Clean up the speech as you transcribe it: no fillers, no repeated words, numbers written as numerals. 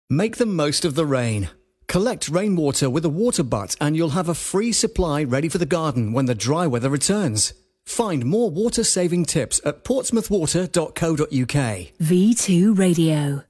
Make the most of the rain. Collect rainwater with a water butt and you'll have a free supply ready for the garden when the dry weather returns. Find more water-saving tips at portsmouthwater.co.uk. V2 Radio.